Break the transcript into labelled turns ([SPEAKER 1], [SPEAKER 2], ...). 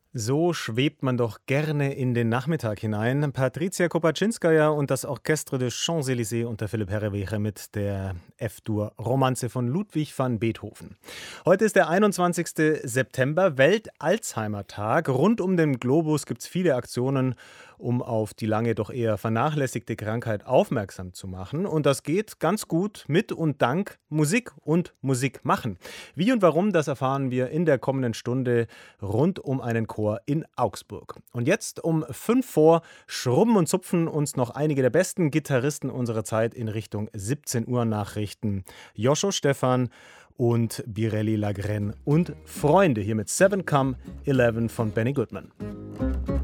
[SPEAKER 1] So schwebt man doch gerne in den Nachmittag hinein. Patricia Kopaczynskaja und das Orchestre de Champs-Élysées unter Philipp Herreweghe mit der F-Dur-Romanze von Ludwig van Beethoven. Heute ist der 21. September, Welt-Alzheimer-Tag. Rund um den Globus gibt es viele Aktionen, um auf die lange doch eher vernachlässigte Krankheit aufmerksam zu machen. Und das geht ganz gut mit und dank Musik und Musik machen. Wie und warum, das erfahren wir in der kommenden Stunde rund um einen Chor in Augsburg. Und jetzt um 5 vor schrubben und zupfen uns noch einige der besten Gitarristen unserer Zeit in Richtung 17 Uhr Nachrichten. Joscho Stephan und Birelli Lagrène und Freunde hier mit Seven Come 11 von Benny Goodman.